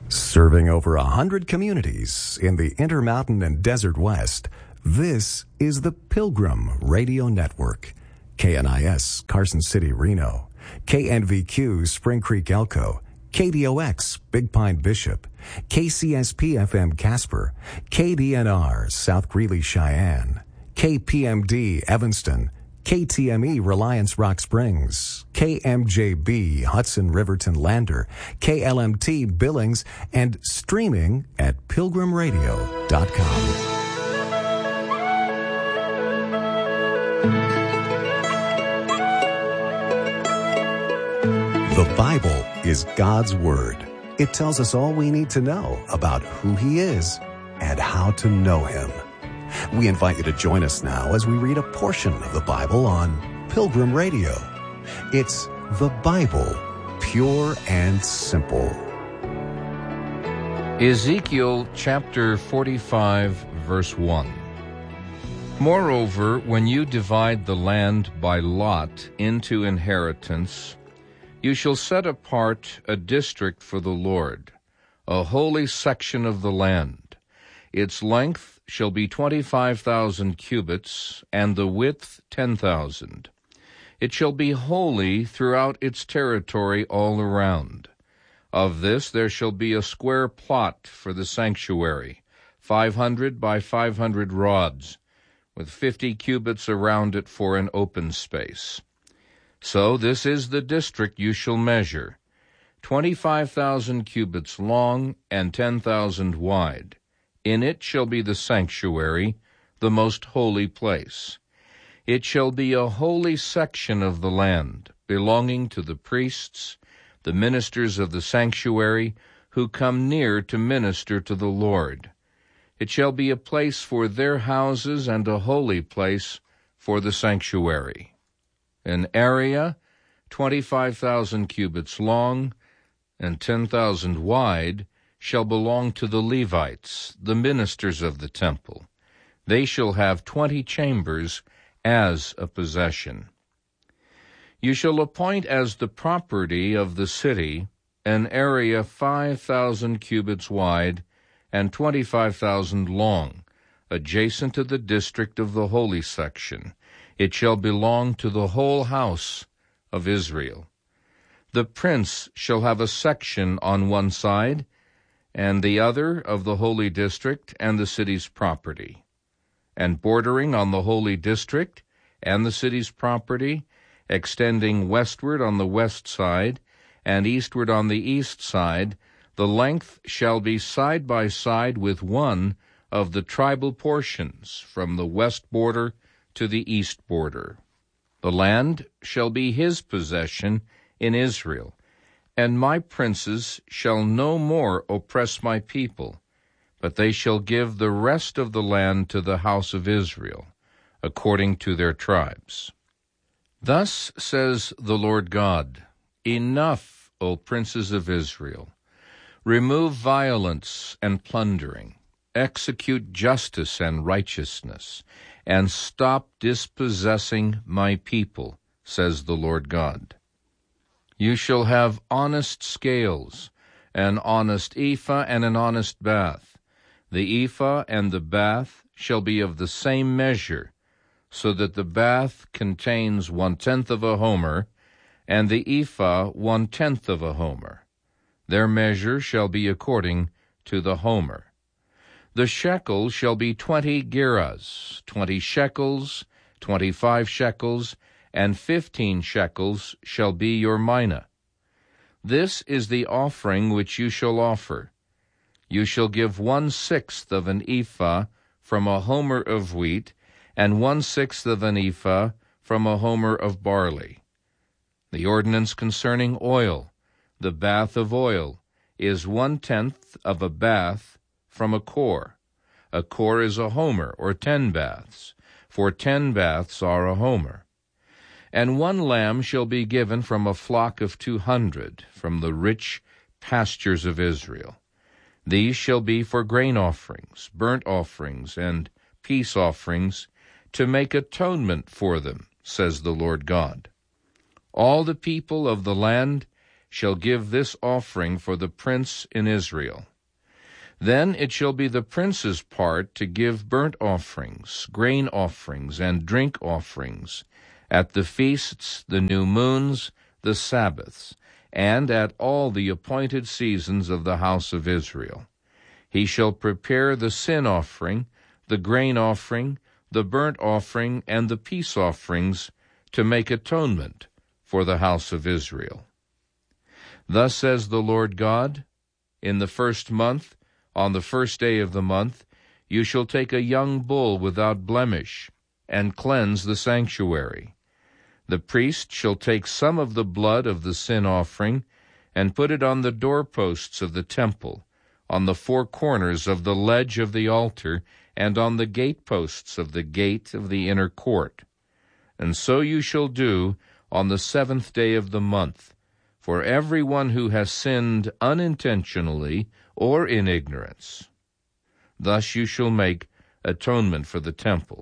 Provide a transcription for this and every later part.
Serving over 100 communities in the Intermountain and Desert West, this is the Pilgrim Radio Network. KNIS, Carson City, Reno. KNVQ, Spring Creek, Elko. KDOX, Big Pine, Bishop. KCSP-FM, Casper. KDNR, South Greeley, Cheyenne. KPMD, Evanston. KTME, Reliance Rock Springs, KMJB, Hudson Riverton Lander, KLMT, Billings, and streaming at pilgrimradio.com. The Bible is God's Word. It tells us all we need to know about who He is and how to know Him. We invite you to join us now as we read a portion of the Bible on Pilgrim Radio. It's the Bible, pure and simple. Ezekiel chapter 45, verse 1. Moreover, when you divide the land by lot into inheritance, you shall set apart a district for the Lord, a holy section of the land. Its length shall be 25,000 cubits, and the width 10,000. It shall be holy throughout its territory all around. Of this there shall be a square plot for the sanctuary, 500 by 500 rods, with 50 cubits around it for an open space. So this is the district you shall measure, 25,000 cubits long and 10,000 wide. In it shall be the sanctuary, the most holy place. It shall be a holy section of the land, belonging to the priests, the ministers of the sanctuary, who come near to minister to the Lord. It shall be a place for their houses and a holy place for the sanctuary. An area 25,000 cubits long and 10,000 wide shall belong to the Levites, the ministers of the temple. They shall have 20 chambers as a possession. You shall appoint as the property of the city an area 5,000 cubits wide and 25,000 long, adjacent to the district of the holy section. It shall belong to the whole house of Israel. The prince shall have a section on one side, and the other of the holy district and the city's property. And bordering on the holy district and the city's property, extending westward on the west side and eastward on the east side, the length shall be side by side with one of the tribal portions from the west border to the east border. The land shall be his possession in Israel, and my princes shall no more oppress my people, but they shall give the rest of the land to the house of Israel, according to their tribes. Thus says the Lord God, Enough, O princes of Israel! Remove violence and plundering, execute justice and righteousness, and stop dispossessing my people, says the Lord God. You shall have honest scales, an honest ephah and an honest bath. The ephah and the bath shall be of the same measure, so that the bath contains 1/10 of a homer, and the ephah 1/10 of a homer. Their measure shall be according to the homer. The shekel shall be 20 gerahs, 20 shekels, 25 shekels, and 15 shekels shall be your mina. This is the offering which you shall offer. You shall give 1/6 of an ephah from a homer of wheat, and 1/6 of an ephah from a homer of barley. The ordinance concerning oil, the bath of oil, is 1/10 of a bath from a kor. A kor is a homer, or 10 baths, for 10 baths are a homer. And 1 lamb shall be given from a flock of 200, from the rich pastures of Israel. These shall be for grain offerings, burnt offerings, and peace offerings, to make atonement for them, says the Lord God. All the people of the land shall give this offering for the prince in Israel. Then it shall be the prince's part to give burnt offerings, grain offerings, and drink offerings, at the feasts, the new moons, the Sabbaths, and at all the appointed seasons of the house of Israel. He shall prepare the sin offering, the grain offering, the burnt offering, and the peace offerings, to make atonement for the house of Israel. Thus says the Lord God, in the 1st month, on the 1st day of the month, you shall take a young bull without blemish, and cleanse the sanctuary. The priest shall take some of the blood of the sin offering, and put it on the doorposts of the temple, on the 4 corners of the ledge of the altar, and on the gateposts of the gate of the inner court. And so you shall do on the 7th day of the month, for everyone who has sinned unintentionally or in ignorance. Thus you shall make atonement for the temple.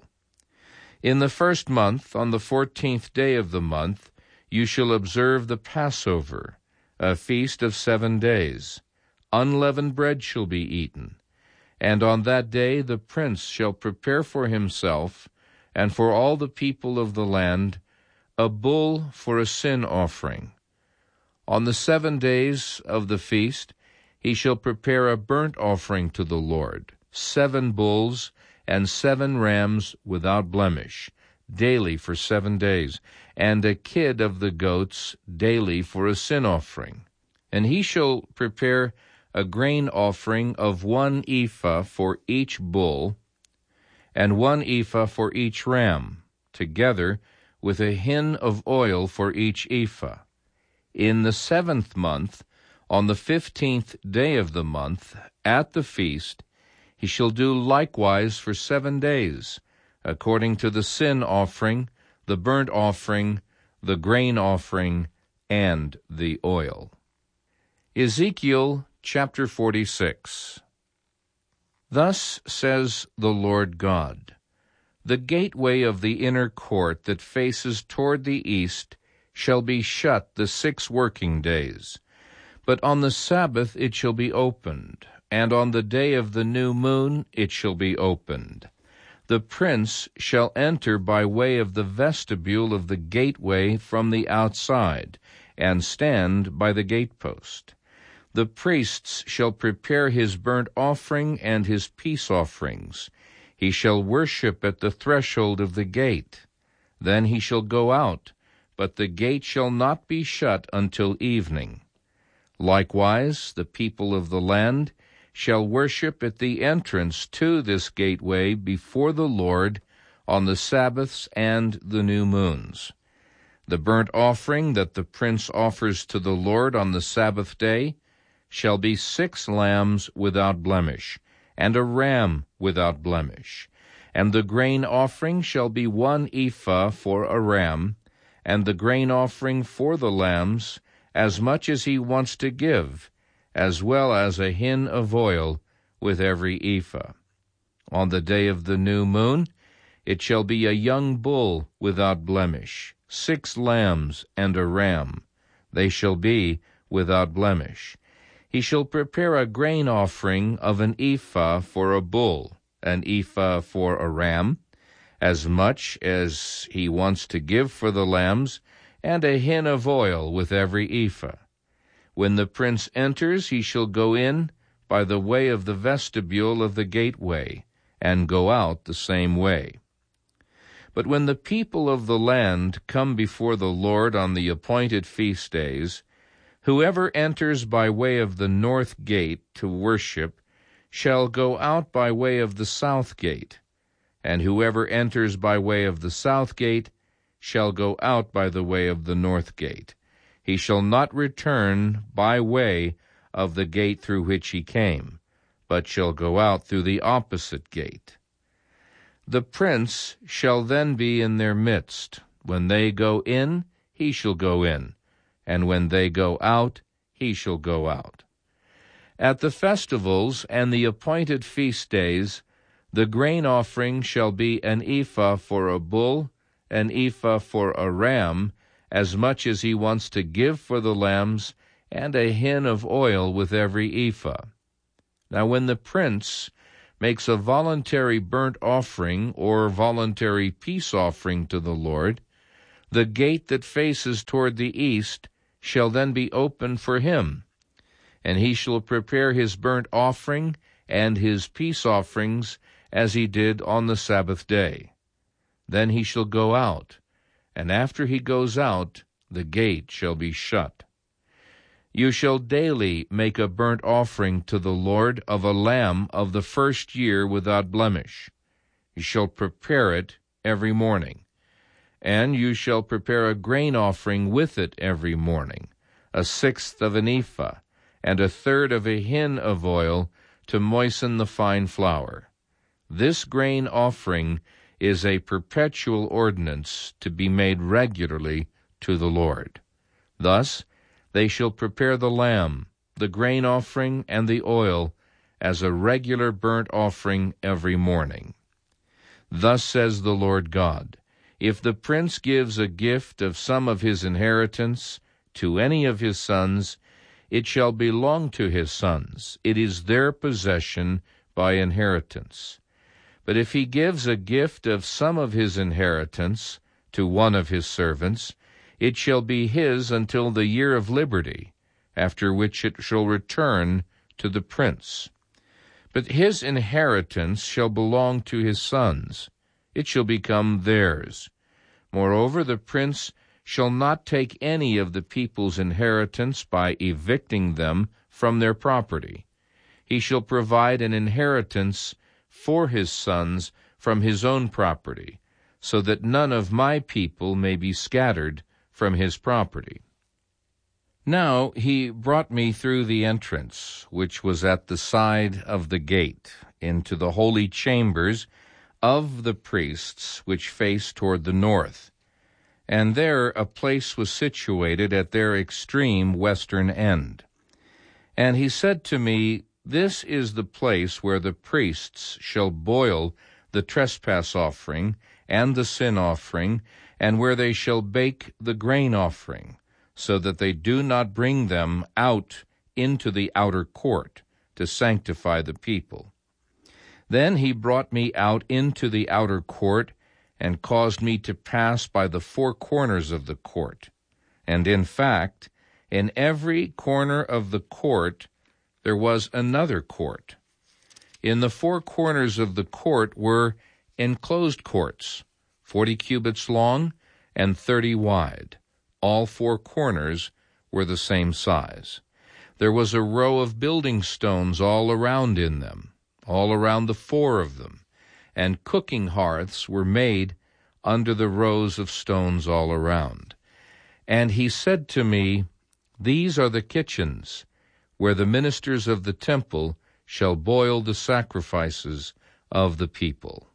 In the 1st month, on the 14th day of the month, you shall observe the Passover, a feast of 7 days. Unleavened bread shall be eaten. And on that day the prince shall prepare for himself, and for all the people of the land, a bull for a sin offering. On the 7 days of the feast he shall prepare a burnt offering to the Lord, 7 bulls and 7 rams without blemish, daily for 7 days, and a kid of the goats daily for a sin offering. And he shall prepare a grain offering of 1 ephah for each bull, and 1 ephah for each ram, together with a hin of oil for each ephah. In the 7th month, on the 15th day of the month, at the feast, he shall do likewise for 7 days, according to the sin offering, the burnt offering, the grain offering, and the oil. Ezekiel chapter 46. Thus says the Lord God, the gateway of the inner court that faces toward the east shall be shut the 6 working days, but on the Sabbath it shall be opened, and on the day of the new moon it shall be opened. The prince shall enter by way of the vestibule of the gateway from the outside, and stand by the gatepost. The priests shall prepare his burnt offering and his peace offerings. He shall worship at the threshold of the gate. Then he shall go out, but the gate shall not be shut until evening. Likewise, the people of the land shall worship at the entrance to this gateway before the Lord on the Sabbaths and the new moons. The burnt offering that the prince offers to the Lord on the Sabbath day shall be 6 lambs without blemish, and a ram without blemish. And the grain offering shall be 1 ephah for a ram, and the grain offering for the lambs, as much as he wants to give, as well as a hin of oil with every ephah. On the day of the new moon it shall be a young bull without blemish, 6 lambs and a ram. They shall be without blemish. He shall prepare a grain offering of 1 ephah for a bull, 1 ephah for a ram, as much as he wants to give for the lambs, and a hin of oil with every ephah. When the prince enters, he shall go in by the way of the vestibule of the gateway, and go out the same way. But when the people of the land come before the Lord on the appointed feast days, whoever enters by way of the north gate to worship shall go out by way of the south gate, and whoever enters by way of the south gate shall go out by the way of the north gate. He shall not return by way of the gate through which he came, but shall go out through the opposite gate. The prince shall then be in their midst. When they go in, he shall go in, and when they go out, he shall go out. At the festivals and the appointed feast days, the grain offering shall be 1 ephah for a bull, 1 ephah for a ram, as much as he wants to give for the lambs, and a hin of oil with every ephah. Now when the prince makes a voluntary burnt offering or voluntary peace offering to the Lord, the gate that faces toward the east shall then be opened for him, and he shall prepare his burnt offering and his peace offerings as he did on the Sabbath day. Then he shall go out, and after he goes out, the gate shall be shut. You shall daily make a burnt offering to the Lord of a lamb of the first year without blemish. You shall prepare it every morning. And you shall prepare a grain offering with it every morning, 1/6 of an ephah, and 1/3 of a hin of oil to moisten the fine flour. This grain offering is a perpetual ordinance to be made regularly to the Lord. Thus they shall prepare the lamb, the grain offering, and the oil as a regular burnt offering every morning. Thus says the Lord God, if the prince gives a gift of some of his inheritance to any of his sons, it shall belong to his sons. It is their possession by inheritance. But if he gives a gift of some of his inheritance to one of his servants, it shall be his until the year of liberty, after which it shall return to the prince. But his inheritance shall belong to his sons. It shall become theirs. Moreover, the prince shall not take any of the people's inheritance by evicting them from their property. He shall provide an inheritance for his sons from his own property, so that none of my people may be scattered from his property. Now he brought me through the entrance, which was at the side of the gate, into the holy chambers of the priests, which faced toward the north. And there a place was situated at their extreme western end. And he said to me, this is the place where the priests shall boil the trespass offering and the sin offering, and where they shall bake the grain offering, so that they do not bring them out into the outer court to sanctify the people. Then he brought me out into the outer court, and caused me to pass by the 4 corners of the court. And in fact, in every corner of the court there was another court. In the 4 corners of the court were enclosed courts, 40 cubits long and 30 wide. All 4 corners were the same size. There was a row of building stones all around in them, all around the 4 of them, and cooking hearths were made under the rows of stones all around. And he said to me, these are the kitchens where the ministers of the temple shall boil the sacrifices of the people.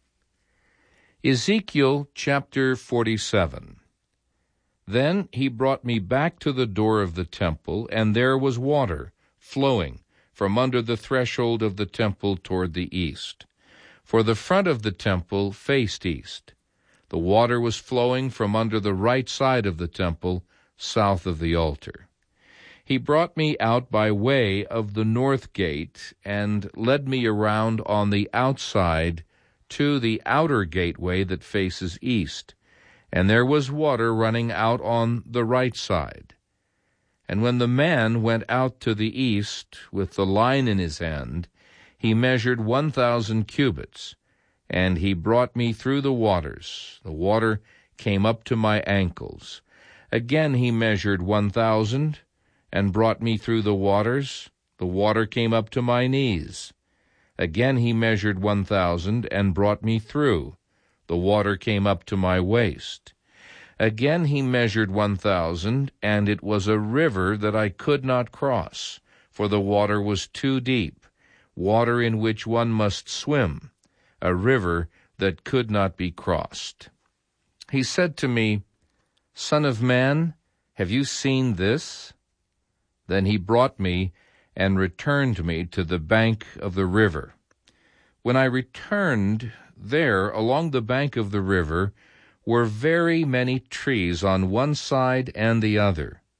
Ezekiel chapter 47. Then he brought me back to the door of the temple, and there was water flowing from under the threshold of the temple toward the east. For the front of the temple faced east. The water was flowing from under the right side of the temple, south of the altar. He brought me out by way of the north gate, and led me around on the outside to the outer gateway that faces east, and there was water running out on the right side. And when the man went out to the east with the line in his hand, he measured 1,000 cubits, and he brought me through the waters. The water came up to my ankles. Again he measured 1,000, and brought me through the waters. The water came up to my knees. Again he measured 1,000, and brought me through. The water came up to my waist. Again he measured 1,000, and it was a river that I could not cross, for the water was too deep, water in which one must swim, a river that could not be crossed. He said to me, Son of man, have you seen this? Then he brought me and returned me to the bank of the river. When I returned, there, along the bank of the river, were very many trees on one side and the other.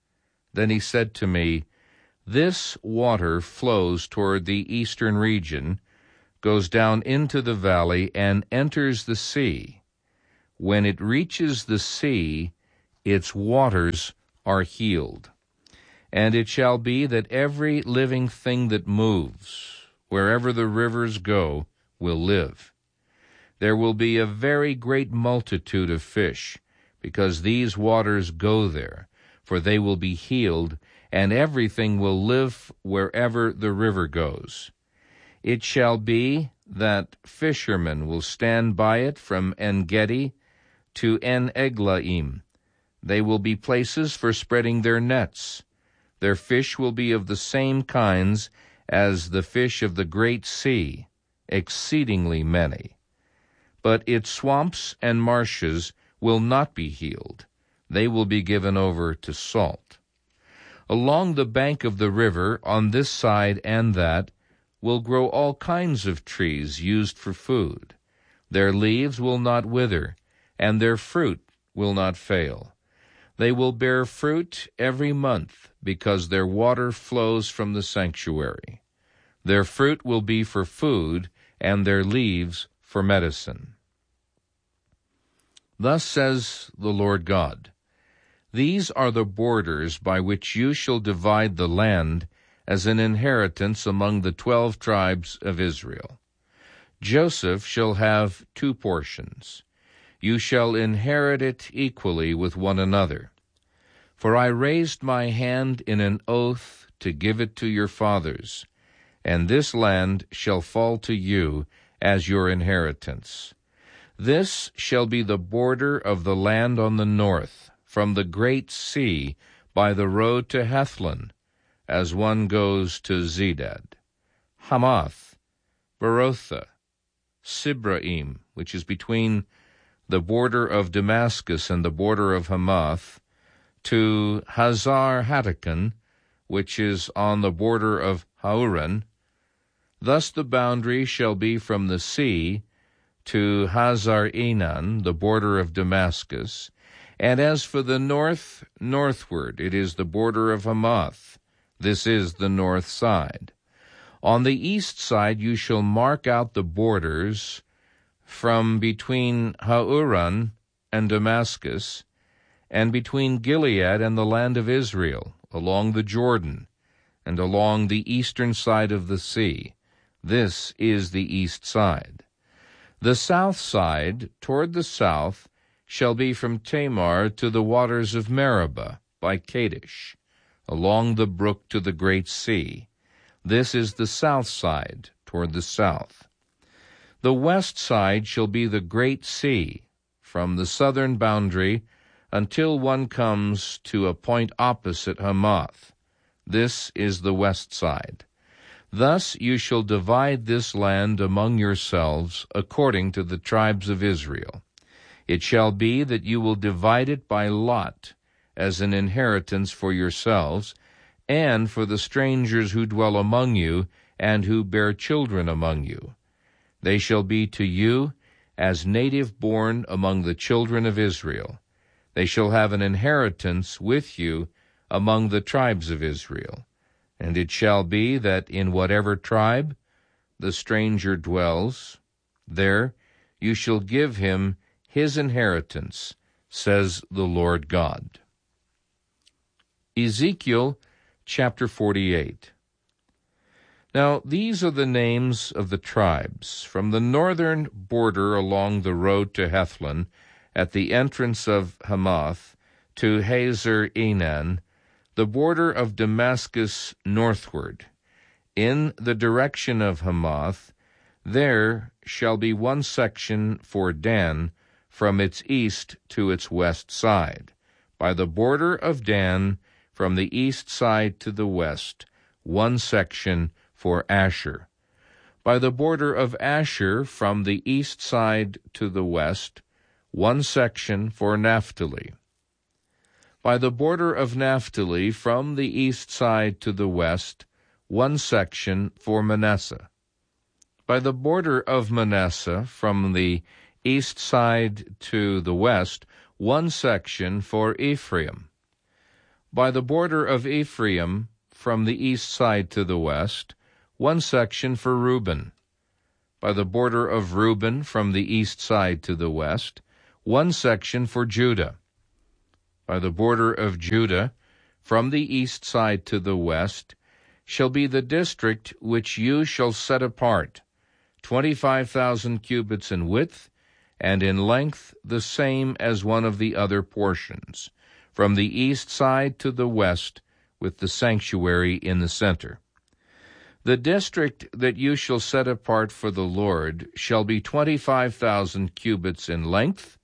Then he said to me, "This water flows toward the eastern region, goes down into the valley, and enters the sea. When it reaches the sea, its waters are healed. And it shall be that every living thing that moves, wherever the rivers go, will live. There will be a very great multitude of fish, because these waters go there, for they will be healed, and everything will live wherever the river goes. It shall be that fishermen will stand by it from En-gedi to En-eglaim. They will be places for spreading their nets. Their fish will be of the same kinds as the fish of the great sea, exceedingly many. But its swamps and marshes will not be healed. They will be given over to salt. Along the bank of the river, on this side and that, will grow all kinds of trees used for food. Their leaves will not wither, and their fruit will not fail. They will bear fruit every month, because their water flows from the sanctuary. Their fruit will be for food, and their leaves for medicine. Thus says the Lord God, These are the borders by which you shall divide the land as an inheritance among the 12 tribes of Israel. Joseph shall have 2 portions. You shall inherit it equally with one another. For I raised my hand in an oath to give it to your fathers, and this land shall fall to you as your inheritance. This shall be the border of the land on the north, from the great sea by the road to Hethlon, as one goes to Zedad, Hamath, Berotha, Sibraim, which is between the border of Damascus and the border of Hamath, to Hazar Hatticon, which is on the border of Hauran. Thus the boundary shall be from the sea to Hazar Enan, the border of Damascus. And as for the north, northward, it is the border of Hamath. This is the north side. On the east side you shall mark out the borders from between Hauran and Damascus, and between Gilead and the land of Israel, along the Jordan, and along the eastern side of the sea. This is the east side. The south side, toward the south, shall be from Tamar to the waters of Meribah, by Kadesh, along the brook to the great sea. This is the south side, toward the south. The west side shall be the great sea, from the southern boundary until one comes to a point opposite Hamath. This is the west side. Thus you shall divide this land among yourselves according to the tribes of Israel. It shall be that you will divide it by lot as an inheritance for yourselves and for the strangers who dwell among you and who bear children among you. They shall be to you as native born among the children of Israel. They shall have an inheritance with you among the tribes of Israel. And it shall be that in whatever tribe the stranger dwells, there you shall give him his inheritance, says the Lord God. Ezekiel chapter 48. Now these are the names of the tribes, from the northern border along the road to Hethlon, at the entrance of Hamath, to Hazar Enan, the border of Damascus northward. In the direction of Hamath, there shall be one section for Dan from its east to its west side. By the border of Dan, from the east side to the west, one section for Asher. By the border of Asher, from the east side to the west, one section for Naphtali. By the border of Naphtali, from the east side to the west, one section for Manasseh. By the border of Manasseh, from the east side to the west, one section for Ephraim. By the border of Ephraim, from the east side to the west, one section for Reuben. By the border of Reuben, from the east side to the west, one section for Judah. By the border of Judah, from the east side to the west, shall be the district which you shall set apart, 25,000 cubits in width, and in length the same as one of the other portions, from the east side to the west, with the sanctuary in the center. The district that you shall set apart for the Lord shall be 25,000 cubits in length,